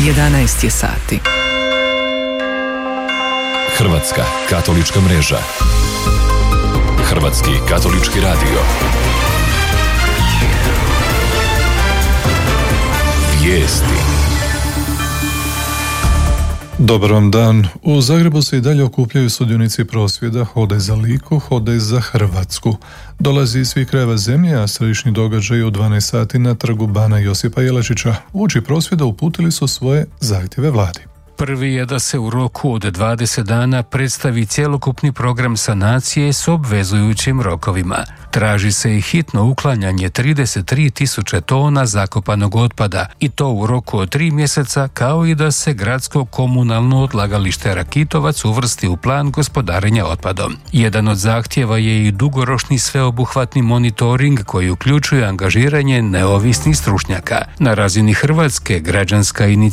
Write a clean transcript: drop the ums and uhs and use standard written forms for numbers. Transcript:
11 je sati. Hrvatska katolička mreža. Hrvatski katolički radio. Vijesti. Dobar vam dan. U Zagrebu se i dalje okupljaju sudionici prosvjeda Hodaj za Liku, Hodaj za Hrvatsku. Dolazi iz svih krajeva zemlje, a središnji događaj u 12 sati na trgu Bana Josipa Jelačića. Uoči prosvjeda uputili su svoje zahtjeve vladi. Prvi je da se u roku od 20 dana predstavi cjelokupni program sanacije s obvezujućim rokovima. Traži se i hitno uklanjanje 33.000 tona zakopanog otpada i to u roku od 3 mjeseca, kao i da se gradsko komunalno odlagalište Rakitovac uvrsti u plan gospodarenja otpadom. Jedan od zahtjeva je i dugoročni sveobuhvatni monitoring koji uključuje angažiranje neovisnih stručnjaka. Na razini Hrvatske građanska inicijativa